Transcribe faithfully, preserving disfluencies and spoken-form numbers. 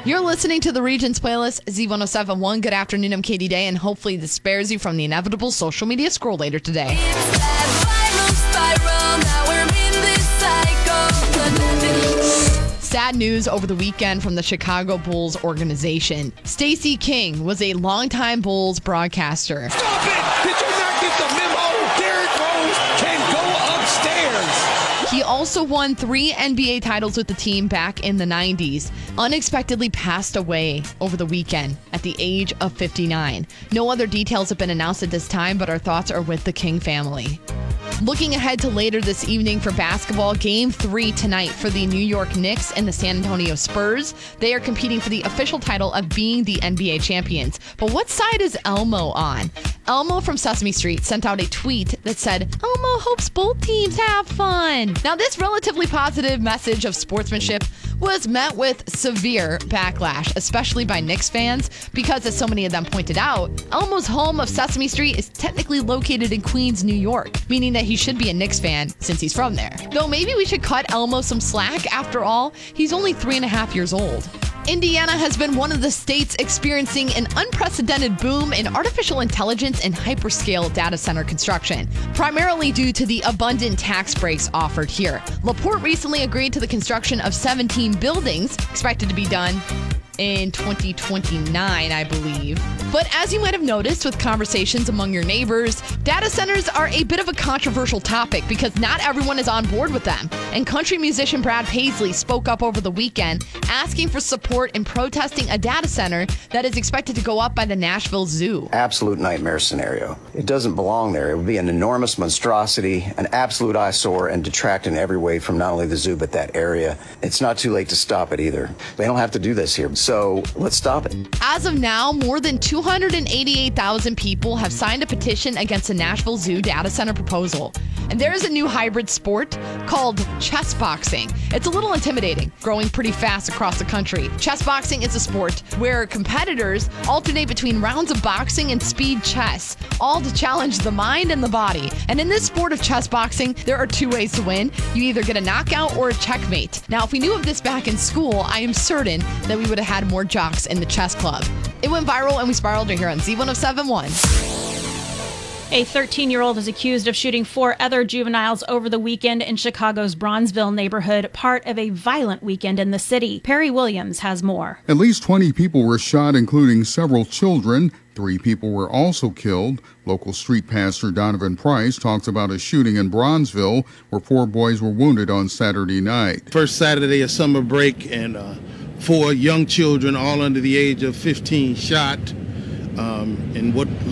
You're listening to the Regions Playlist, Z one oh seven point one. Good afternoon, I'm Katie Day, and hopefully this spares you from the inevitable social media scroll later today. It's that viral spiral, now we're in this cycle. Sad news over the weekend from the Chicago Bulls organization. Stacey King was a longtime Bulls broadcaster. Stop it! Did you not get the memo? Derrick Rose can go upstairs. He also won three N B A titles with the team back in the nineties. Unexpectedly passed away over the weekend at the age of fifty-nine. No other details have been announced at this time, but our thoughts are with the King family. Looking ahead to later this evening for basketball, game three tonight for the New York Knicks and the San Antonio Spurs. They are competing for the official title of being the N B A champions. But what side is Elmo on? Elmo from Sesame Street sent out a tweet that said, Elmo hopes both teams have fun. Now, this relatively positive message of sportsmanship was met with severe backlash, especially by Knicks fans, because as so many of them pointed out, Elmo's home of Sesame Street is technically located in Queens, New York, meaning that he should be a Knicks fan since he's from there. Though maybe we should cut Elmo some slack. After all, he's only three and a half years old. Indiana has been one of the states experiencing an unprecedented boom in artificial intelligence and hyperscale data center construction, primarily due to the abundant tax breaks offered here. LaPorte recently agreed to the construction of seventeen buildings, expected to be done in twenty twenty-nine, I believe. But as you might have noticed with conversations among your neighbors, data centers are a bit of a controversial topic because not everyone is on board with them. And country musician Brad Paisley spoke up over the weekend asking for support in protesting a data center that is expected to go up by the Nashville Zoo. Absolute nightmare scenario. It doesn't belong there. It would be an enormous monstrosity, an absolute eyesore, and detract in every way from not only the zoo but that area. It's not too late to stop it either. They don't have to do this here. So let's stop it. As of now, more than two hundred eighty-eight thousand people have signed a petition against the Nashville Zoo data center proposal. And there is a new hybrid sport called chess boxing. It's a little intimidating, growing pretty fast across the country. Chess boxing is a sport where competitors alternate between rounds of boxing and speed chess, all to challenge the mind and the body. And in this sport of chess boxing, there are two ways to win. You either get a knockout or a checkmate. Now, if we knew of this back in school, I am certain that we would have had more jocks in the chess club. It went viral and we spiraled here on Z one oh seven point one. A thirteen-year-old is accused of shooting four other juveniles over the weekend in Chicago's Bronzeville neighborhood, part of a violent weekend in the city. Perry Williams has more. At least twenty people were shot, including several children. Three people were also killed. Local street pastor Donovan Price talks about a shooting in Bronzeville where four boys were wounded on Saturday night. First Saturday of summer break, and uh, four young children, all under the age of fifteen, shot um, in what